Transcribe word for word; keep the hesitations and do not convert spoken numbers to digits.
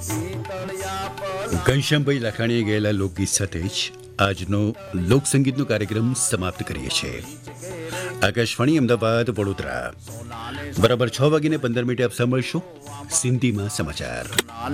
ઘનશ્યામભાઈ લાખાણીએ ગયેલા લોકગીત સાથે જ આજનો લોકસંગીતનો કાર્યક્રમ સમાપ્ત કરીએ છીએ. આકાશવાણી અમદાવાદ વડોદરા બરાબર છ વાગીને પંદર મિનિટે આપ સાંભળશો સિંધીમાં સમાચાર.